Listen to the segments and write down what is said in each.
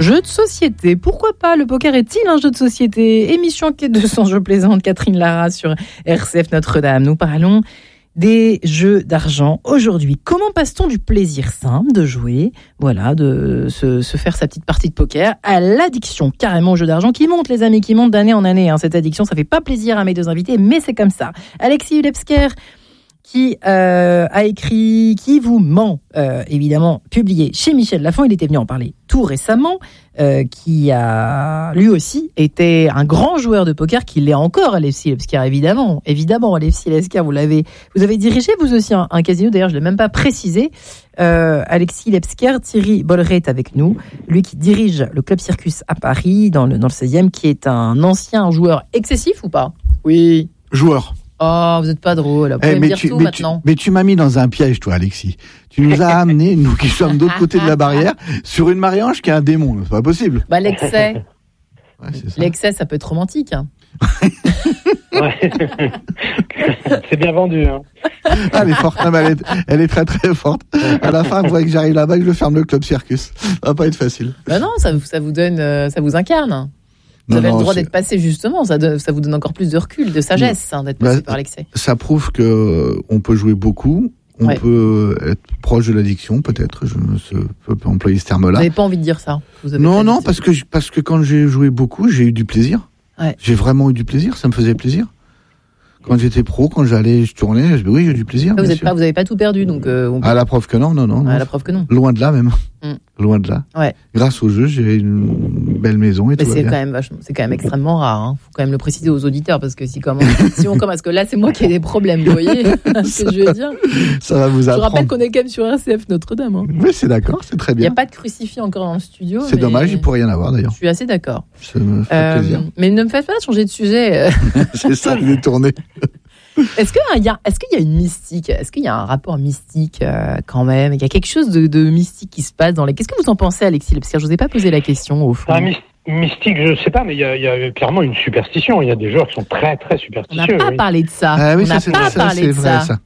Jeu de société, pourquoi pas? Le poker est-il un jeu de société? Émission Quai 200, je plaisante, Catherine Lara sur RCF Notre-Dame. Nous parlons des jeux d'argent aujourd'hui. Comment passe-t-on du plaisir simple de jouer, voilà, de se faire sa petite partie de poker, à l'addiction carrément au jeu d'argent qui monte, les amis, qui monte d'année en année. Cette addiction, ça fait pas plaisir à mes deux invités, mais c'est comme ça. Alexis Ulebsker, qui a écrit Qui vous ment, évidemment publié chez Michel Lafon. Il était venu en parler tout récemment, qui a lui aussi été un grand joueur de poker, qui l'est encore, Alexis Ulebsker, évidemment, Alexis Ulebsker, vous avez dirigé vous aussi un casino, d'ailleurs je l'ai même pas précisé. Alexis Ulebsker, Thierry Bolleret est avec nous, lui qui dirige le Club Circus à Paris, dans le 16e, qui est un ancien joueur excessif ou pas? Oui. Joueur. Oh, vous n'êtes pas drôle. Vous pouvez me dire tout maintenant. Mais tu m'as mis dans un piège, toi, Alexis. Tu nous as amenés, nous qui sommes de l'autre côté de la barrière, sur une Marie-Ange qui est un démon. C'est pas possible. Bah, l'excès. Ouais, c'est ça. L'excès, ça peut être romantique. Hein. Ouais. C'est bien vendu. Hein. Ah, elle est forte. Non, mais elle est très très forte. À la fin, vous voyez que j'arrive là-bas et que je ferme le Club Circus. Ça va pas être facile. Bah non, ça vous donne, ça vous incarne. Vous avez le droit d'être passé, justement, ça vous donne encore plus de recul, de sagesse, d'être passé par l'excès. Ça prouve qu'on peut jouer beaucoup, on peut être proche de l'addiction, peut-être, je peux employer ce terme-là. Vous n'avez pas envie de dire ça? Non, parce que quand j'ai joué beaucoup, j'ai eu du plaisir. Ouais. J'ai vraiment eu du plaisir, ça me faisait plaisir. Quand j'étais pro, quand je tournais, oui, j'ai eu du plaisir. Vous n'avez pas tout perdu, donc. À la preuve que non. À la preuve que non. Loin de là même. Loin de là. Ouais. Grâce au jeu, j'ai une belle maison et tout. C'est quand même extrêmement rare. Hein. Faut quand même le préciser aux auditeurs parce que si on commence, parce que là c'est moi qui ai des problèmes, vous voyez ce que je veux dire. Ça va vous apprendre. Je rappelle qu'on est quand même sur RCF Notre-Dame. Hein. Oui, c'est d'accord, c'est très bien. Il n'y a pas de crucifix encore dans le studio. C'est dommage, il ne pourrait y en avoir d'ailleurs. Je suis assez d'accord. Ça me fait plaisir. Mais ne me faites pas changer de sujet. C'est ça, je vais tourner. Est-ce qu'il y a une mystique? Est-ce qu'il y a un rapport mystique quand même? Il y a quelque chose de mystique qui se passe dans les... Qu'est-ce que vous en pensez, Alexis? Parce que je vous ai pas posé la question au fond. Mystique, je sais pas, mais il y a clairement une superstition. Il y a des joueurs qui sont très très superstitieux. On n'a pas parlé de ça. Oui, on n'a pas parlé de vrai, ça.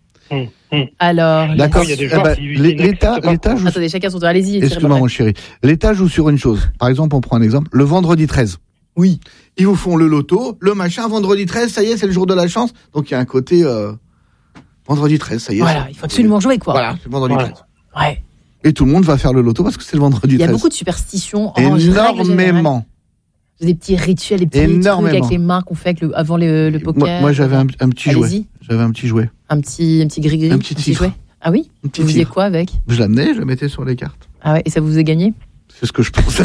Alors, d'accord. Il y a des joueurs l'État joue... Attendez, chacun son tour. Allez-y. Excuse-moi, mon chéri. L'État joue sur une chose. Par exemple, on prend un exemple. Le vendredi 13. Oui. Ils vous font le loto, le machin, vendredi 13, ça y est, c'est le jour de la chance. Donc il y a un côté vendredi 13, ça y est. Voilà, il faut absolument jouer, quoi. Voilà, c'est le vendredi 13. Ouais. Et tout le monde va faire le loto parce que c'est le vendredi 13. Il y a beaucoup de superstitions. Énormément. Des petits rituels, des petits trucs avec les mains qu'on fait avant le poker. Moi j'avais un petit jouet. J'avais un petit jouet. Un petit gris-gris. Un petit jouet. Ah oui? Vous faisiez quoi avec? Je l'amenais, je le mettais sur les cartes. Ah ouais, et ça vous faisait gagner? C'est ce que je pensais.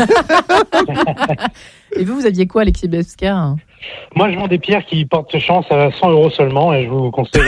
Et vous aviez quoi, Alexis Ulebsker? Moi, je vends des pierres qui portent chance à 100 € seulement et je vous conseille.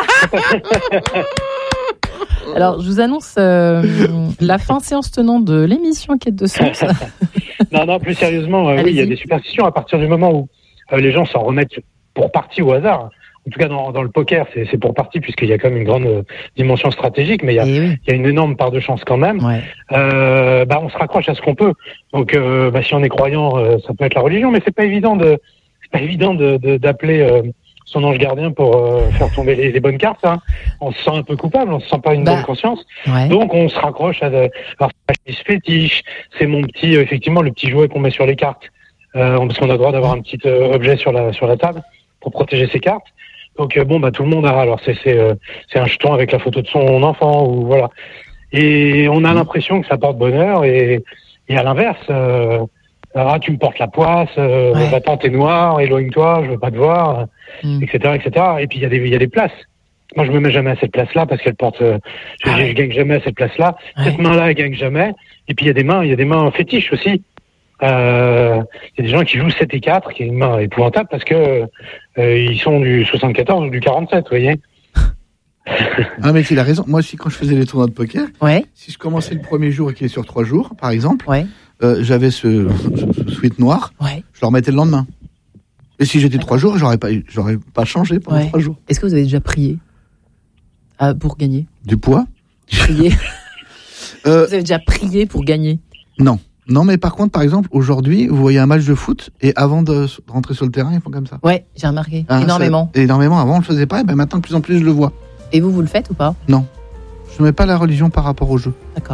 Alors, je vous annonce la fin séance tenante de l'émission Quête de Sens. Non, plus sérieusement, oui, il y a des superstitions à partir du moment où les gens s'en remettent pour partie au hasard. En tout cas, dans le poker, c'est pour partie, puisqu'il y a quand même une grande dimension stratégique, mais il y a une énorme part de chance quand même. Ouais. On se raccroche à ce qu'on peut. Donc, si on est croyant, ça peut être la religion, mais c'est pas évident d'appeler son ange gardien pour faire tomber les bonnes cartes. Hein. On se sent un peu coupable, on se sent pas une bonne conscience. Ouais. Donc, on se raccroche à fétiche. C'est mon petit, effectivement, le petit jouet qu'on met sur les cartes, parce qu'on a le droit d'avoir un petit objet sur la table pour protéger ses cartes. Donc tout le monde a. Alors c'est un jeton avec la photo de son enfant ou voilà. Et on a l'impression que ça porte bonheur et à l'inverse, tu me portes la poisse, va-t'en, t'es noir, éloigne-toi, je veux pas te voir, etc. Et puis il y a des places. Moi je me mets jamais à cette place-là parce qu'elle porte. Je gagne jamais à cette place-là. Ouais. Cette main-là elle gagne jamais. Et puis il y a des mains fétiches aussi. Il y a des gens qui jouent 7 et 4, qui est une main épouvantable parce que ils sont du 74 ou du 47, vous voyez. Ah mais il a raison. Moi aussi, quand je faisais les tournois de poker, si je commençais le premier jour et qu'il est sur 3 jours, par exemple, j'avais ce sweat noir, je le remettais le lendemain. Et si j'étais 3 jours, j'aurais pas changé pendant 3 jours. Est-ce que vous avez déjà prié pour gagner? Du poids? Prier. Vous avez déjà prié pour gagner? Non, mais par contre, par exemple, aujourd'hui, vous voyez un match de foot et avant de rentrer sur le terrain, ils font comme ça. Ouais, j'ai remarqué. Énormément. Énormément. Avant, on le faisait pas, et maintenant, de plus en plus, je le vois. Et vous le faites ou pas? Non. Je ne mets pas la religion par rapport au jeu. D'accord.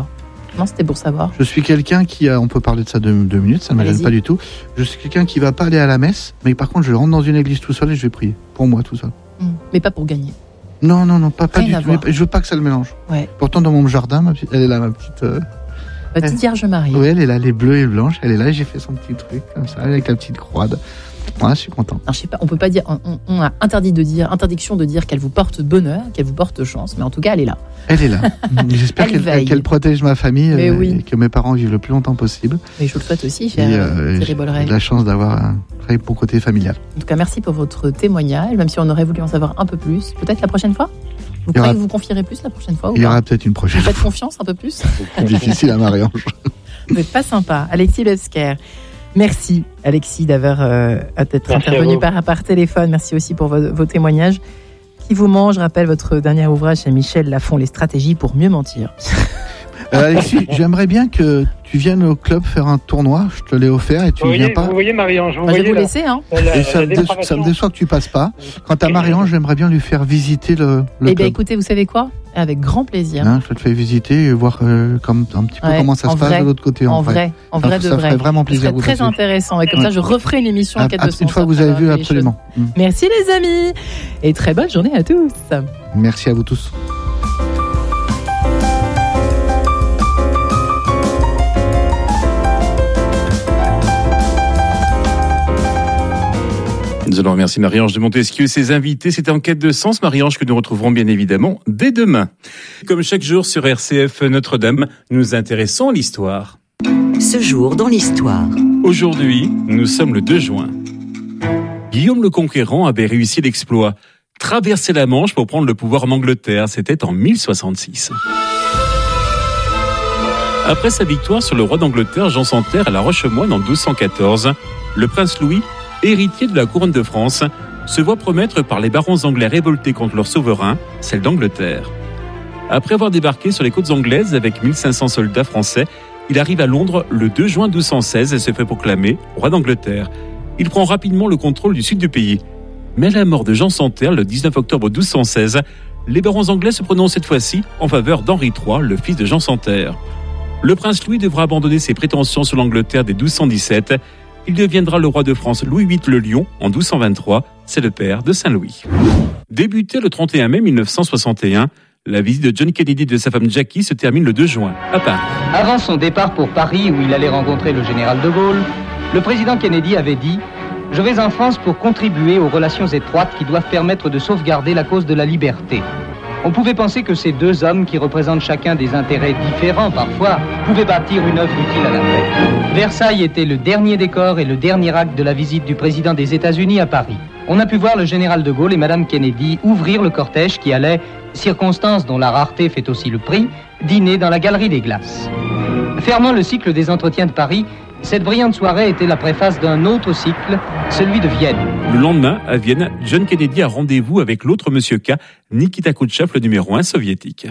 Non, c'était pour savoir. Je suis quelqu'un qui on peut parler de ça 2 minutes, ça ne m'aide pas du tout. Je suis quelqu'un qui va pas aller à la messe, mais par contre, je rentre dans une église tout seul et je vais prier. Pour moi, tout seul. Mais pas pour gagner. Non, pas du tout. Je veux pas que ça le mélange. Ouais. Pourtant, dans mon jardin, elle est là, ma petite... Petite Vierge Marie. Oui, elle est là, elle est bleue et blanche. Elle est là, j'ai fait son petit truc comme ça, avec la petite croix. Ouais, je suis content. Alors, je sais pas, on peut pas dire, on a interdiction de dire qu'elle vous porte bonheur, qu'elle vous porte chance, mais en tout cas, elle est là. Elle est là. J'espère qu'elle protège ma famille et que mes parents vivent le plus longtemps possible. Mais je vous le souhaite aussi, cher Thierry Bolloré. J'ai la chance d'avoir un très bon côté familial. En tout cas, merci pour votre témoignage, même si on aurait voulu en savoir un peu plus. Peut-être la prochaine fois. Vous croyez que vous confierez plus la prochaine fois? Il y aura peut-être une prochaine fois. Faites confiance un peu plus. C'est difficile à Marie-Ange. Vous n'êtes pas sympa. Alexis Lesquer. Merci Alexis d'être intervenu par téléphone. Merci aussi pour vos témoignages. Qui vous mange, je rappelle votre dernier ouvrage chez Michel Lafon, Les stratégies pour mieux mentir. Alexis, j'aimerais bien que tu viennes au club faire un tournoi. Je te l'ai offert et tu ne viens pas. Vous voyez Marie-Ange, je vais vous laisser. Hein. Et ça me déçoit que tu passes pas. Quant à Marie-Ange, j'aimerais bien lui faire visiter le club. Eh bien écoutez, vous savez quoi? Avec grand plaisir. Je te fais visiter et voir comme un petit peu comment ça se passe de l'autre côté. En vrai de vrai. Ça ferait vraiment plaisir. C'est très intéressant. Et comme ça, je referai une émission en 4 de une fois que vous avez vu, absolument. Merci les amis. Et très bonne journée à tous. Merci à vous tous. Nous allons remercier Marie-Ange de Montesquieu et ses invités. C'était En quête de sens, Marie-Ange, que nous retrouverons bien évidemment dès demain. Comme chaque jour sur RCF Notre-Dame, nous nous intéressons à l'histoire. Ce jour dans l'histoire. Aujourd'hui, nous sommes le 2 juin. Guillaume le Conquérant avait réussi l'exploit. Traverser la Manche pour prendre le pouvoir en Angleterre, c'était en 1066. Après sa victoire sur le roi d'Angleterre, Jean sans Terre à la Roche-Moine en 1214, le prince Louis, héritier de la couronne de France, se voit promettre par les barons anglais révoltés contre leur souverain, celle d'Angleterre. Après avoir débarqué sur les côtes anglaises avec 1500 soldats français, il arrive à Londres le 2 juin 1216 et se fait proclamer roi d'Angleterre. Il prend rapidement le contrôle du sud du pays. Mais à la mort de Jean sans Terre le 19 octobre 1216, les barons anglais se prononcent cette fois-ci en faveur d'Henri III, le fils de Jean sans Terre. Le prince Louis devra abandonner ses prétentions sur l'Angleterre dès 1217. Il deviendra le roi de France Louis VIII le Lion en 1223. C'est le père de Saint-Louis. Débuté le 31 mai 1961, la visite de John Kennedy et de sa femme Jackie se termine le 2 juin, à Paris. Avant son départ pour Paris, où il allait rencontrer le général de Gaulle, le président Kennedy avait dit « Je vais en France pour contribuer aux relations étroites qui doivent permettre de sauvegarder la cause de la liberté ». On pouvait penser que ces 2 hommes, qui représentent chacun des intérêts différents parfois, pouvaient bâtir une œuvre utile à la paix. Versailles était le dernier décor et le dernier acte de la visite du président des États-Unis à Paris. On a pu voir le général de Gaulle et Madame Kennedy ouvrir le cortège qui allait, circonstance dont la rareté fait aussi le prix, dîner dans la Galerie des Glaces. Fermant le cycle des entretiens de Paris, cette brillante soirée était la préface d'un autre cycle, celui de Vienne. Le lendemain, à Vienne, John Kennedy a rendez-vous avec l'autre Monsieur K, Nikita Khrouchtchev, le numéro 1 soviétique.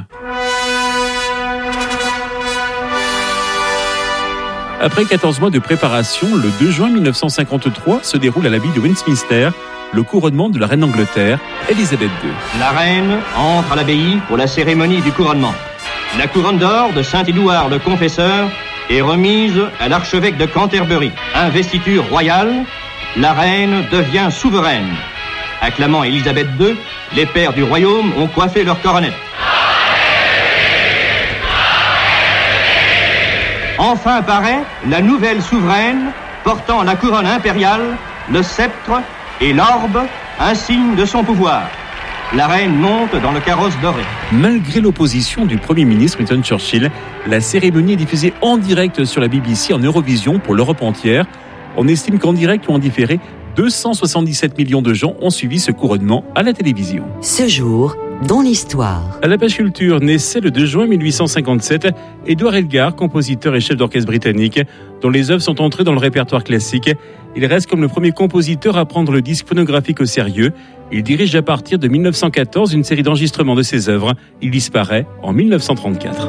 Après 14 mois de préparation, le 2 juin 1953 se déroule à l'abbaye de Westminster le couronnement de la reine d'Angleterre, Élisabeth II. La reine entre à l'abbaye pour la cérémonie du couronnement. La couronne d'or de Saint-Édouard le Confesseur est remise à l'archevêque de Canterbury. Investiture royale, la reine devient souveraine. Acclamant Élisabeth II, les pères du royaume ont coiffé leur coronet. Enfin paraît la nouvelle souveraine portant la couronne impériale, le sceptre et l'orbe, un signe de son pouvoir. La reine monte dans le carrosse doré. Malgré l'opposition du Premier ministre Winston Churchill, la cérémonie est diffusée en direct sur la BBC en Eurovision pour l'Europe entière. On estime qu'en direct ou en différé, 277 millions de gens ont suivi ce couronnement à la télévision. Ce jour, dans l'histoire. À la page culture, naissait le 2 juin 1857 Edward Elgar, compositeur et chef d'orchestre britannique, dont les œuvres sont entrées dans le répertoire classique. Il reste comme le premier compositeur à prendre le disque phonographique au sérieux. Il dirige à partir de 1914 une série d'enregistrements de ses œuvres. Il disparaît en 1934.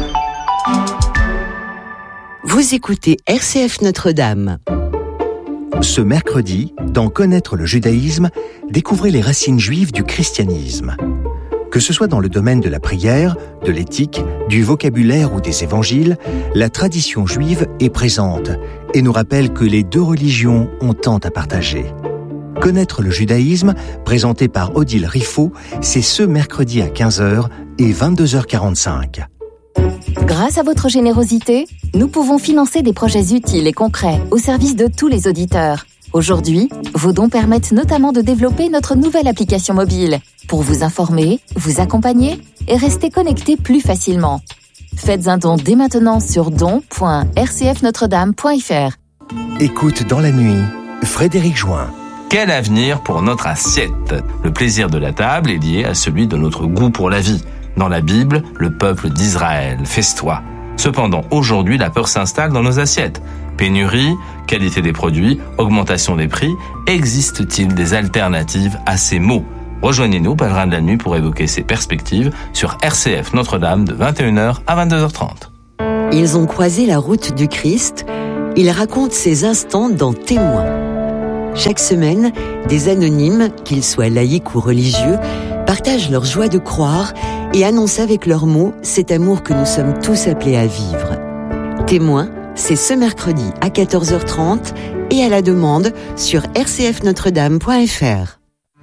Vous écoutez RCF Notre-Dame. Ce mercredi, dans Connaître le judaïsme, découvrez les racines juives du christianisme. Que ce soit dans le domaine de la prière, de l'éthique, du vocabulaire ou des évangiles, la tradition juive est présente et nous rappelle que les deux religions ont tant à partager. Connaître le judaïsme, présenté par Odile Riffaut, c'est ce mercredi à 15h et 22h45. Grâce à votre générosité, nous pouvons financer des projets utiles et concrets au service de tous les auditeurs. Aujourd'hui, vos dons permettent notamment de développer notre nouvelle application mobile pour vous informer, vous accompagner et rester connecté plus facilement. Faites un don dès maintenant sur don.rcfnotredame.fr. Écoute dans la nuit, Frédéric Join. Quel avenir pour notre assiette ? Le plaisir de la table est lié à celui de notre goût pour la vie. Dans la Bible, le peuple d'Israël festoie. Cependant, aujourd'hui, la peur s'installe dans nos assiettes. Pénurie, qualité des produits, augmentation des prix, existe-t-il des alternatives à ces mots ? Rejoignez-nous, pèlerins de la nuit, pour évoquer ces perspectives sur RCF Notre-Dame de 21h à 22h30. Ils ont croisé la route du Christ. Ils racontent ces instants dans Témoins. Chaque semaine, des anonymes, qu'ils soient laïcs ou religieux, partagent leur joie de croire et annoncent avec leurs mots cet amour que nous sommes tous appelés à vivre. Témoins, c'est ce mercredi à 14h30 et à la demande sur rcfnotredame.fr.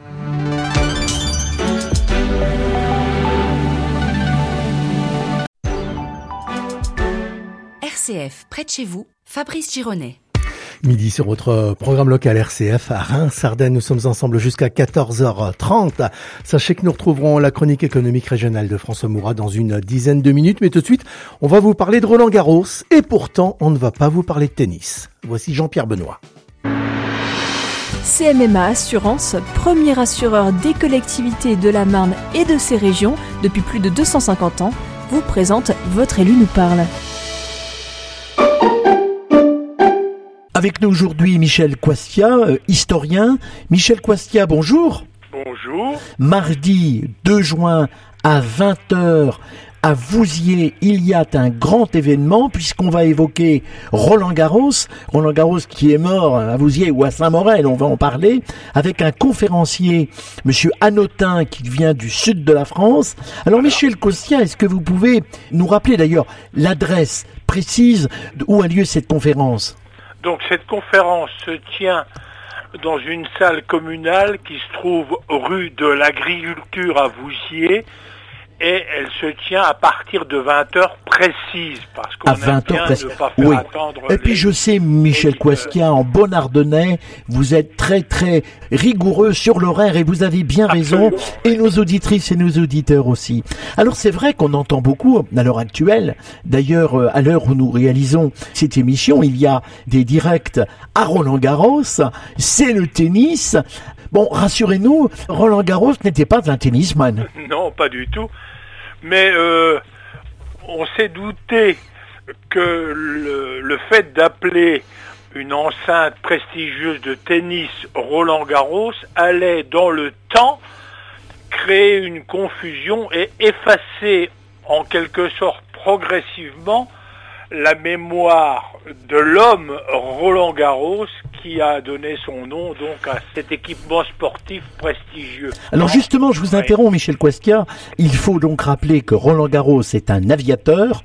RCF, près de chez vous, Fabrice Gironet. Midi sur votre programme local RCF à Reims-Ardennes. Nous sommes ensemble jusqu'à 14h30. Sachez que nous retrouverons la chronique économique régionale de François Moura dans une dizaine de minutes. Mais tout de suite, on va vous parler de Roland-Garros. Et pourtant, on ne va pas vous parler de tennis. Voici Jean-Pierre Benoît. CMMA Assurance, premier assureur des collectivités de la Marne et de ses régions depuis plus de 250 ans, vous présente Votre élu nous parle. Avec nous aujourd'hui Michel Coistia, historien. Michel Coistia, bonjour. Bonjour. Mardi 2 juin à 20h à Vouziers, il y a un grand événement puisqu'on va évoquer Roland-Garros. Roland-Garros qui est mort à Vouziers ou à Saint-Maurel, on va en parler, avec un conférencier, monsieur Hanotin, qui vient du sud de la France. Alors Michel Coistia, est-ce que vous pouvez nous rappeler d'ailleurs l'adresse précise où a lieu cette conférence ? Donc cette conférence se tient dans une salle communale qui se trouve rue de l'Agriculture à Vouziers et elle se tient à partir de 20h précises parce qu'on aime bien ne pas faire attendre. Et puis je sais, Michel Coistia, en bon ardennais, vous êtes très très rigoureux sur l'horaire et vous avez bien raison, et nos auditrices et nos auditeurs aussi. Alors c'est vrai qu'on entend beaucoup à l'heure actuelle, d'ailleurs à l'heure où nous réalisons cette émission, il y a des directs à Roland-Garros, c'est le tennis. Bon, rassurez-nous, Roland-Garros n'était pas un tennisman. Non, pas du tout. Mais on s'est douté que le fait d'appeler une enceinte prestigieuse de tennis Roland-Garros allait dans le temps créer une confusion et effacer en quelque sorte progressivement la mémoire de l'homme Roland-Garros qui a donné son nom donc à cet équipement sportif prestigieux. Alors justement, je vous interromps Michel Coistia, il faut donc rappeler que Roland-Garros est un aviateur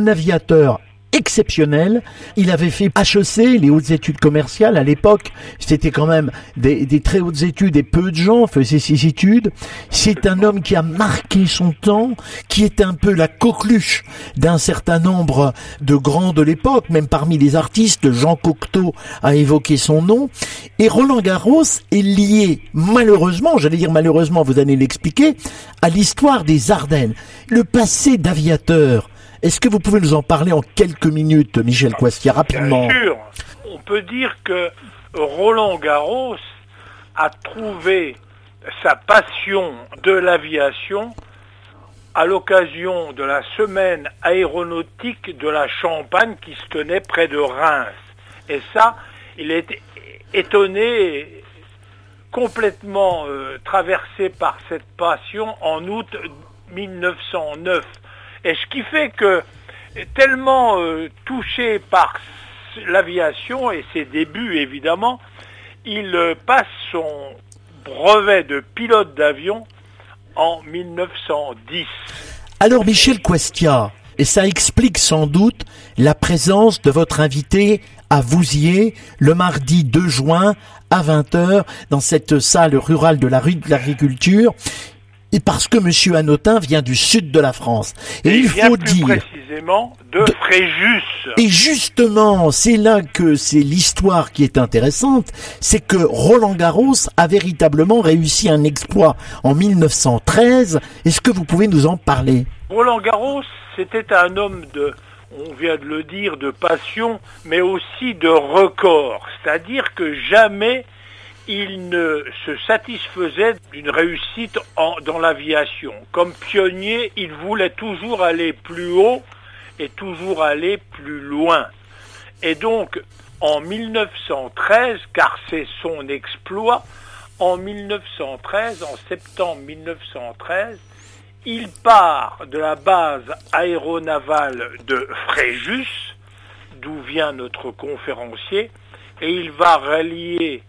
exceptionnel. Il avait fait HEC, les hautes études commerciales. À l'époque, c'était quand même des très hautes études et peu de gens faisaient ces études. C'est un homme qui a marqué son temps, qui est un peu la coqueluche d'un certain nombre de grands de l'époque. Même parmi les artistes, Jean Cocteau a évoqué son nom. Et Roland-Garros est lié, malheureusement, vous allez l'expliquer, à l'histoire des Ardennes. Le passé d'aviateur. Est-ce que vous pouvez nous en parler en quelques minutes, Michel Coistia, rapidement ? Bien sûr. On peut dire que Roland-Garros a trouvé sa passion de l'aviation à l'occasion de la semaine aéronautique de la Champagne qui se tenait près de Reims. Et ça, il est étonné, complètement traversé par cette passion en août 1909. Et ce qui fait que, tellement touché par l'aviation et ses débuts évidemment, il passe son brevet de pilote d'avion en 1910. Alors Michel Quastia, et ça explique sans doute la présence de votre invité à Vouziers le mardi 2 juin à 20h dans cette salle rurale de la rue de l'Agriculture. Et parce que Monsieur Hanotin vient du sud de la France. Et il faut dire précisément de Fréjus. Et justement, c'est là que c'est l'histoire qui est intéressante, c'est que Roland Garros a véritablement réussi un exploit en 1913. Est-ce que vous pouvez nous en parler? Roland Garros, c'était un homme on vient de le dire, de passion, mais aussi de record. C'est-à-dire que jamais il ne se satisfaisait d'une réussite dans l'aviation. Comme pionnier, il voulait toujours aller plus haut et toujours aller plus loin. Et donc, en 1913, car c'est son exploit, en 1913, en septembre 1913, il part de la base aéronavale de Fréjus, d'où vient notre conférencier, et il va rallier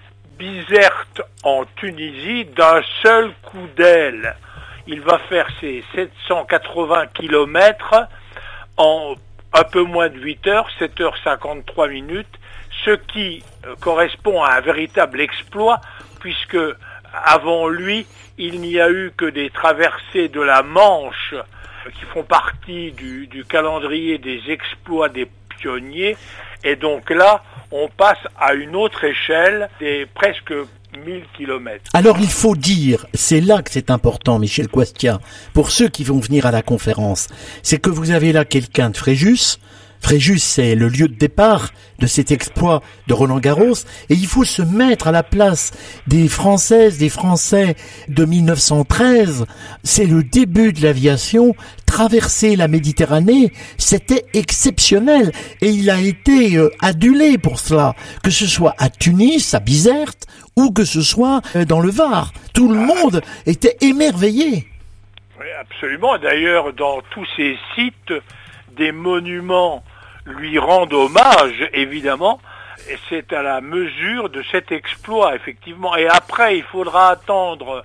Bizerte en Tunisie d'un seul coup d'aile. Il va faire ses 780 km en un peu moins de 8 heures, 7h53 minutes, ce qui correspond à un véritable exploit, puisque avant lui, il n'y a eu que des traversées de la Manche qui font partie du calendrier des exploits des pionniers, et donc là, on passe à une autre échelle des presque 1000 km. Alors il faut dire, c'est là que c'est important, Michel Quastia, pour ceux qui vont venir à la conférence, c'est que vous avez là quelqu'un de Fréjus. Fréjus, c'est le lieu de départ de cet exploit de Roland Garros, et il faut se mettre à la place des Françaises, des Français de 1913. C'est le début de l'aviation. Traverser la Méditerranée, c'était exceptionnel, et il a été adulé pour cela, que ce soit à Tunis, à Bizerte, ou que ce soit dans le Var. Tout le monde était émerveillé. Oui, absolument. D'ailleurs, dans tous ces sites, des monuments lui rendent hommage, évidemment, et c'est à la mesure de cet exploit, effectivement. Et après, il faudra attendre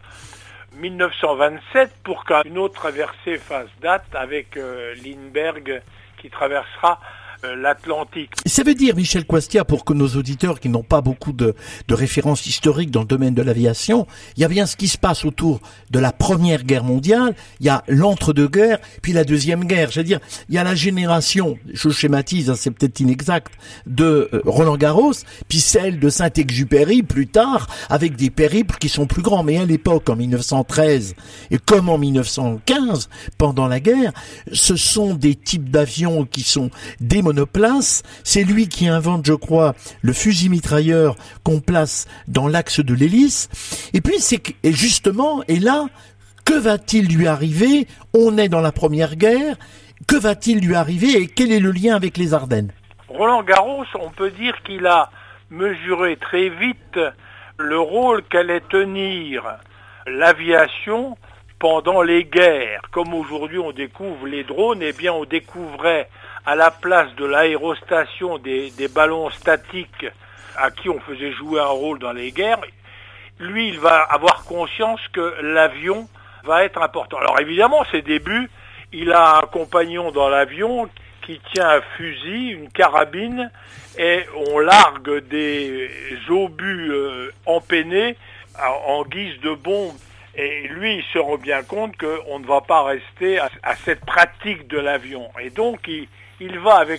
1927 pour qu'une autre traversée fasse date avec Lindbergh qui traversera l'Atlantique. Ça veut dire, Michel Quastia, pour que nos auditeurs qui n'ont pas beaucoup de références historiques dans le domaine de l'aviation, il y a bien ce qui se passe autour de la Première Guerre mondiale, il y a l'entre-deux-guerres, puis la Deuxième Guerre. Je veux dire, il y a la génération, je schématise, hein, c'est peut-être inexact, de Roland Garros, puis celle de Saint-Exupéry plus tard, avec des périples qui sont plus grands. Mais à l'époque, en 1913, et comme en 1915, pendant la guerre, ce sont des types d'avions qui sont des monoplace. C'est lui qui invente, je crois, le fusil mitrailleur qu'on place dans l'axe de l'hélice. Et puis, et justement, et là, que va-t-il lui arriver? On est dans la Première Guerre. Que va-t-il lui arriver et quel est le lien avec les Ardennes? Roland Garros, on peut dire qu'il a mesuré très vite le rôle qu'allait tenir l'aviation pendant les guerres. Comme aujourd'hui on découvre les drones, eh bien on découvrait à la place de l'aérostation des ballons statiques à qui on faisait jouer un rôle dans les guerres. Lui, il va avoir conscience que l'avion va être important. Alors évidemment, ses débuts, il a un compagnon dans l'avion qui tient un fusil, une carabine, et on largue des obus empennés en guise de bombe. Et lui, il se rend bien compte qu'on ne va pas rester à cette pratique de l'avion. Et donc, il va avec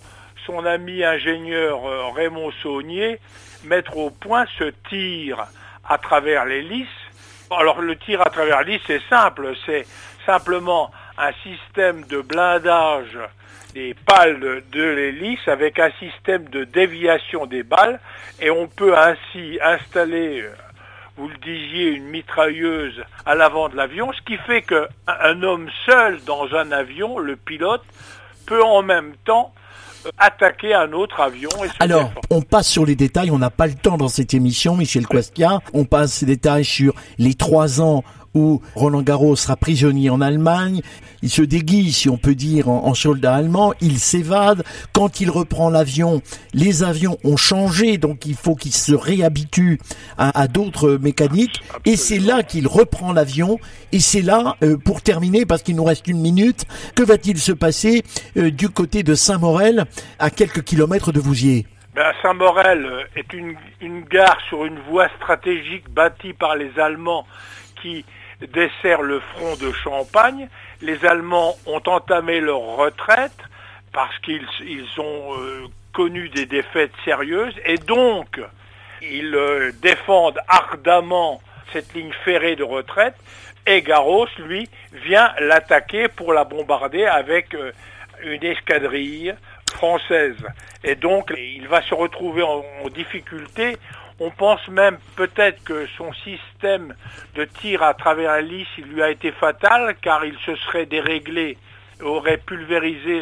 son ami ingénieur Raymond Saunier mettre au point ce tir à travers l'hélice. Alors, le tir à travers l'hélice, c'est simple. C'est simplement un système de blindage des pales de l'hélice avec un système de déviation des balles. Et on peut ainsi installer, vous le disiez, une mitrailleuse à l'avant de l'avion, ce qui fait qu'un homme seul dans un avion, le pilote, peut en même temps attaquer un autre avion. Et alors, on passe sur les détails, on n'a pas le temps dans cette émission, Michel Quastia. On passe les détails sur les 3 ans où Roland Garros sera prisonnier en Allemagne. Il se déguise, si on peut dire, en soldat allemand. Il s'évade. Quand il reprend l'avion, les avions ont changé, donc il faut qu'il se réhabitue à d'autres mécaniques. Et c'est là qu'il reprend l'avion. Et c'est là, pour terminer, parce qu'il nous reste 1 minute, que va-t-il se passer du côté de Saint-Morel, à quelques kilomètres de Vouziers? Saint-Morel est une gare sur une voie stratégique bâtie par les Allemands qui dessert le front de Champagne. Les Allemands ont entamé leur retraite parce qu'ils ont connu des défaites sérieuses et donc ils défendent ardemment cette ligne ferrée de retraite et Garros, lui, vient l'attaquer pour la bombarder avec une escadrille française. Et donc, il va se retrouver en difficulté. On pense même peut-être que son système de tir à travers la lisse, il lui a été fatal, car il se serait déréglé, aurait pulvérisé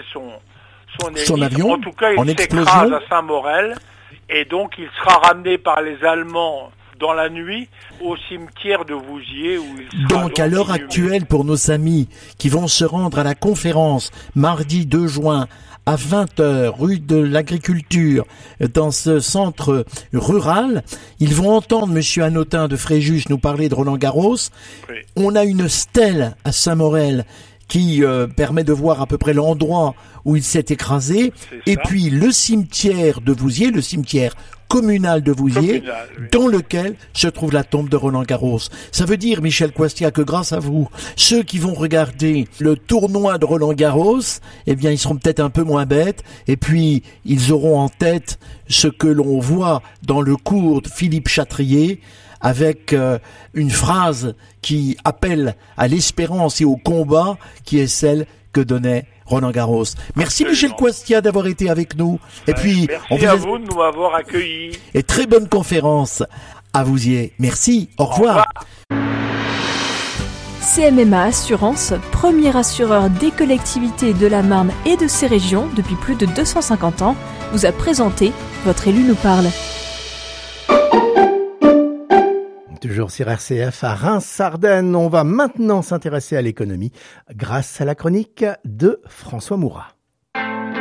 son avion. En tout cas, il s'écrase à Saint-Morel, et donc il sera ramené par les Allemands dans la nuit au cimetière de Vouziers où il sera donc à l'heure actuelle, pour nos amis qui vont se rendre à la conférence mardi 2 juin à 20h, rue de l'Agriculture, dans ce centre rural, ils vont entendre Monsieur Hanotin de Fréjus nous parler de Roland Garros. Oui. On a une stèle à Saint-Morel qui permet de voir à peu près l'endroit où il s'est écrasé. Et puis le cimetière de Vouziers, le cimetière communal de Vouziers, oui, dans lequel se trouve la tombe de Roland Garros. Ça veut dire, Michel Coistia, que grâce à vous, ceux qui vont regarder le tournoi de Roland Garros, eh bien, ils seront peut-être un peu moins bêtes, et puis ils auront en tête ce que l'on voit dans le cours de Philippe Chatrier, avec une phrase qui appelle à l'espérance et au combat, qui est celle que donnait Roland Garros. Merci. Absolument. Michel Coistia d'avoir été avec nous. Et puis, merci à vous de nous avoir accueillis. Et très bonne conférence à Vouziers. Merci. Au revoir. CMMA Assurance, premier assureur des collectivités de la Marne et de ses régions depuis plus de 250 ans, vous a présenté Votre élu nous parle. Toujours sur RCF à Reims-Sardennes. On va maintenant s'intéresser à l'économie grâce à la chronique de François Mourat.